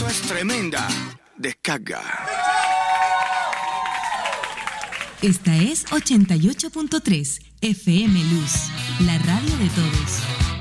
Esto es tremenda descarga. Esta es 88.3 FM Luz, la radio de todos.